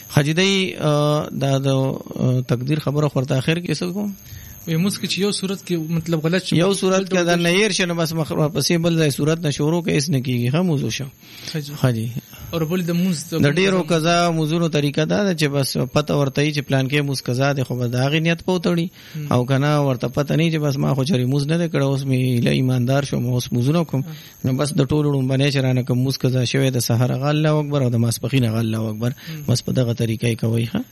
خجدی دا تقدیر خبره خورته اخر کې څه کوم وي مسکه چې یو صورت کې مطلب غلط شي، یو صورت کې دا نیر شنه بس مخره پسې بل ځای صورت نه شروع کې اس نه کیږي هم موضوع شو. خجی اور بل د موز د ډیرو قضا موزونو طریقه دا چې بس پته ورته چې پلان کې موز قضا د خو دا غی نیت پوتړي او کنه ورته پته نه چې بس ما خو چری موز نه کړه اوس می له ایماندار شوم اوس موزونو کوم نو بس د ټولو باندې چرانه کوم موز قضا شوی د سحر غ الله اکبر او د ماسپخین غ الله اکبر بس په دغه طریقې کوي. ها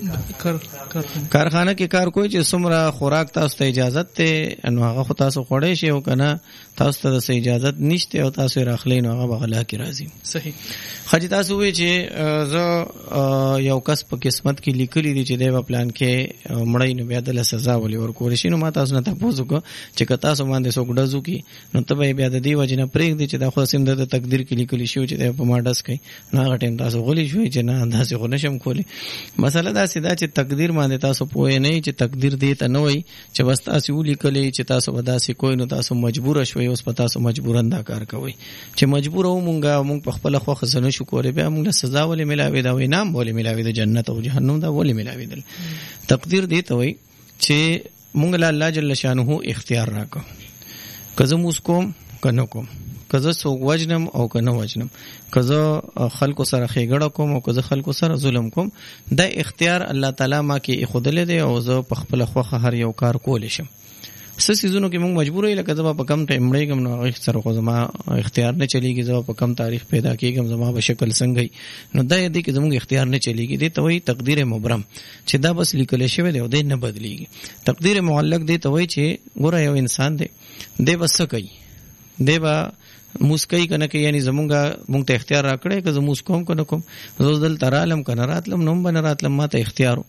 کارخانه کې کار کوي چې څومره خوراک تاسو ته اجازه ته نو هغه خو تاسو خوړې شي او کنه تاسو ته د اجازه نشته او تاسو راخلې نو هغه بغلا کې راځي. صحیح. خجی تاسو وی چې زه یو کس په قسمت کې لیکلی دی چې د پلان کې مړی نو بیا د سزا ولې ورکول شي. نو ما تاسو نه تاسو کو چې که تاسو باندې څوک ډزو کی نو ته بیا د دې وجنه پرېږ دی چې د خو سیم د تقدیر کې لیکلی شو چې په ما ډس کوي نو هغه ټیم تاسو غلی شوي چې نه اندازې خو نشم کولی. مسله دا سیده چې تقدیر باندې تاسو پوه نه چې تقدیر دې ته نه وای چې بس تاسو ولیکلی چې تاسو وداسې کوی نو تاسو مجبور شوي اوس په تاسو مجبورن دا کار کوي چې مجبور وو مونږ په خپل خو خزنه شو کولې بیا موږ سزا ولې ملاوي دا وینام ولې ملاوي د جنت او جهنم دا ولې ملاوي دل. تقدیر دی ته وای چې موږ له الله جل شانه اختیار راکو کزه موږ کوم کنه کوم کزه سوق وجنم او کنه وجنم کزه خلکو سره خېګړه کوم او کزه خلکو سره ظلم کوم دا اختیار الله تعالی ما کې خودلې دی او زه په خپل خوخه هر یو کار کول شم. سيزونو کې موږ مجبور یو لکه زما په کم ټیم مړې کوم نو هغه سره خو زما اختیار نه چلیږي زما په کم تاریخ پیدا کیږم زما په شکل څنګه نو دا دې کې زموږ اختیار نه چلیږي دې ته وایي تقدیر مبرم چې دا بس لیکل شوی دی او دې نه بدلیږي. تقدیر معلق دې ته وایي چې ګوره یو انسان دی دې بس کوي دې با مسکای کنه کې یعنی زمونږ ته اختیار راکړې که زموږ کوم کنه کوم روز دل ترالم کنه راتلم نوم بن راتلم ما ته اختیار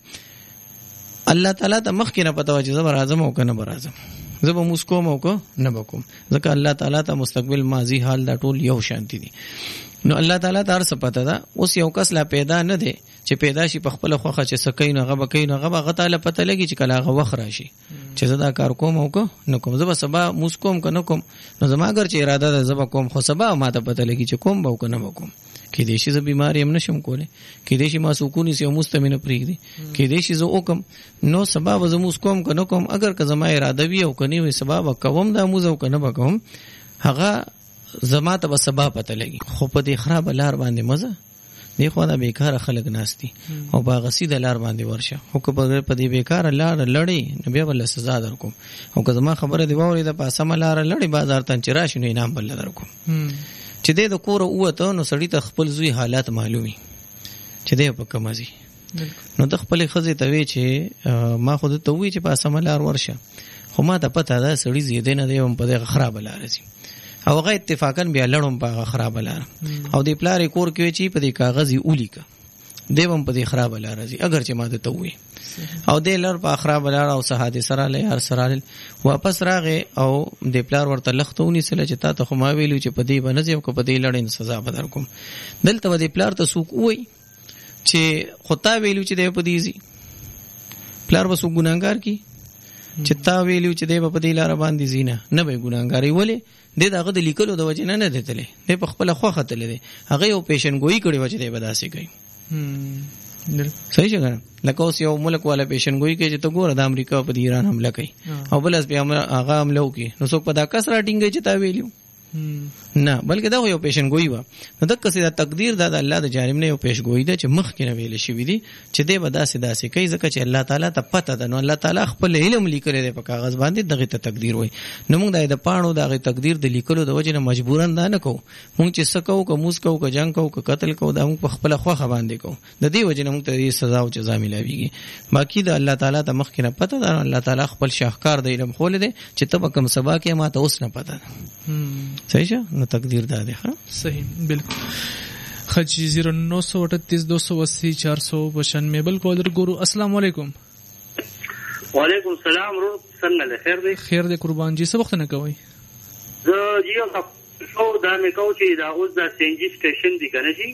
الله تعالی ته مخ کې نه پتا و چې زبر اعظم او کنه بر اعظم زب مسکوم او کو نه بکوم ځکه الله تعالی ته مستقبل ماضی حال دا ټول یو شانتی دي. نو الله تعالی ته هر څه پتا ده. اوس یو کس لا پیدا نه دی چې پیدا شي په خپل خوخه چې سکین هغه بکین هغه غتاله پته لګي چې کله هغه وخت راشي چې زدا کار کوم او کو نو کوم زب سبا مسکوم کنه کوم نو زما اگر چې اراده ده زب کوم خو سبا ما ته پته لګي چې کوم به کنه وکم کې دې شي ز بیماری هم نشم کوله کې دې شي ما سکونی سي مستمنه پریږدي کې دې شي زه وکم نو سبا و زموس کوم کنه کوم اگر که زما اراده وي او کني وي سبا وکوم دا موزو کنه وکوم هغه زما ته سبا پته لګي. خو په دې خراب لار باندې مزه دی خو دا بیکاره خلک ناشتي او باغسی د لار باندې ورشه خو که په دې بیکاره لار لړی نو بیا بل سزا درکوم او که زما خبره دی ووري د پاسه لار لړی بازار ته چرای شنو انعام بل درکوم چې دې د کور اوته نو سړی ته خپل زوی حالات معلومي چې دې په کمزي نو د خپل خزې ته وی چې ما خود ته وی چې پاسه لار ورشه خو ما ته پته ده سړی زیاده نه دی په دې خراب لار شي او هغه اتفاقا بیا لړم په خراب لار او د پلار کور کې چې په دې کاغذي اولی کا دیوم په دې خراب لار شي اگر چې ما ته وی او د لړ په خراب لار او صحادث سره له هر سره واپس راغې او د پلار ورته لختونی سره چې تا ته خو ما ویلو چې په دې باندې او په دې لړین سزا بدر کوم دلته د پلار ته سوق وای چې خطا ویلو چې د په دې زی پلار وسو ګناګار کی چې تا ویلو چې د په دې لار باندې زینه نه به ګناګاری ولې د دغه د لیکلو د وجه نه دتلې د په خپل خوخه تلې دی هغه یو پیشنګوئی کړي وجه دی بداسي کوي. صحیح څنګه لکه اوس یو ملک والا پیشنګوئی کوي چې ته ګوره د امریکا په ایران حمله کوي او بل اس بیا هغه حمله وکي نو څوک په دا کس راټینګي چې تا ویلو نه بلکې دا یو پیشنګوئی و نو د کسې د تقدیر د الله د جانب نه یو پیشګوئی ده چې مخ کې نه ویل شي وي دي چې دې بداسې کوي ځکه چې الله تعالی ته پته ده نو الله تعالی خپل علم لیکلی دی په کاغذ باندې دغه ته تقدیر وای نو موږ د پاڼو دغه تقدیر د لیکلو د وجه نه مجبورن نه کوو موږ چې سکو کو موس کو کو جنگ کو قتل کو دا موږ په خپل خوخه باندې کو د دې وجه نه موږ ته سزا او جزا ملويږي باقی د الله تعالی ته مخ کې نه پته ده الله تعالی خپل شاهکار د علم خول دی چې ته کوم سبا کې ما ته اوس نه پته صحیح شه نو تقدیر دا ده. ها صحیح بالکل. خجی 0938280495 بل کولر ګورو. السلام علیکم. وعلیکم السلام رو څنګه خیر دی؟ خیر دی قربان جی. څه وخت نه کوي؟ زه یو څو دا مې کو چې دا اوس د سنجي سټیشن دی کنه جی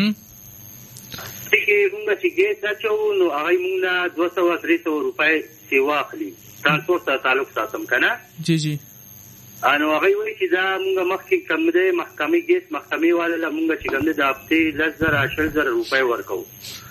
چې موږ چې ګیس اچو نو هغه موږ 200-300 روپۍ سیوا اخلي ترانسپورت سره تعلق ساتم کنه جی جی انو هغه وایي چې دا موږ مخکې کم ده محکمې ګیس محکمې والا موږ چې کوم ده د هفتې 10,000 روپۍ ورکو